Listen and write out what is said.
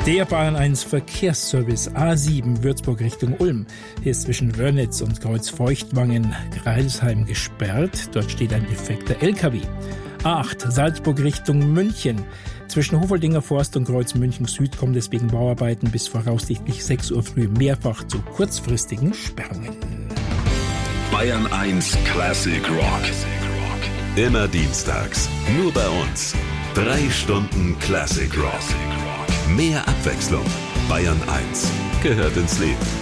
Der Bayern 1 Verkehrsservice A7 Würzburg Richtung Ulm. Hier ist zwischen Wörnitz und Kreuz-Feuchtwangen-Greilsheim gesperrt. Dort steht ein defekter LKW. A8 Salzburg Richtung München. Zwischen Hofoldinger Forst und Kreuz München Süd kommt es wegen Bauarbeiten bis voraussichtlich 6 Uhr früh mehrfach zu kurzfristigen Sperrungen. Bayern 1 Classic Rock. Immer dienstags. Nur bei uns. 3 Stunden Classic Rock. Mehr Abwechslung. Bayern 1 gehört ins Leben.